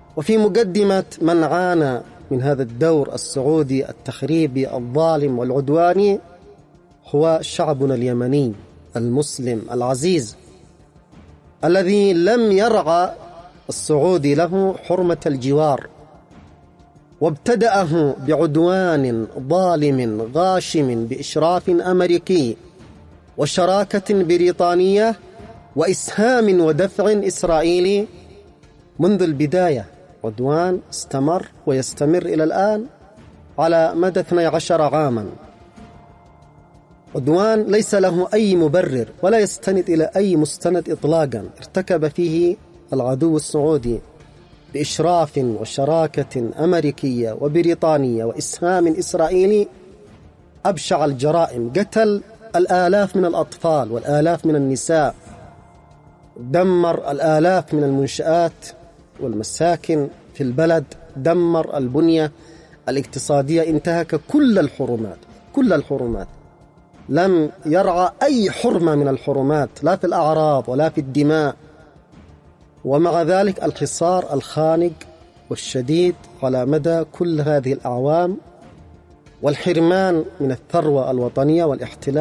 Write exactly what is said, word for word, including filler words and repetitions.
وفي مقدمة من عانى من هذا الدور السعودي التخريبي الظالم والعدواني هو شعبنا اليمني المسلم العزيز، الذي لم يرعى السعودي له حرمة الجوار، وابتدأه بعدوان ظالم غاشم بإشراف أمريكي وشراكة بريطانية وإسهام ودفع إسرائيلي منذ البداية. عدوان استمر ويستمر إلى الآن على مدى اثني عشر عاما. عدوان ليس له أي مبرر ولا يستند إلى أي مستند إطلاقا ارتكب فيه العدو السعودي بإشراف وشراكة أمريكية وبريطانية وإسهام إسرائيلي أبشع الجرائم. قتل الآلاف من الأطفال والآلاف من النساء، دمر الآلاف من المنشآت والمساكن في البلد، دمر البنية الاقتصادية، انتهك كل الحرمات كل الحرمات لم يرعى أي حرمة من الحرمات، لا في الأعراض ولا في الدماء. ومع ذلك الحصار الخانق والشديد على مدى كل هذه الأعوام، والحرمان من الثروة الوطنية والاحتلال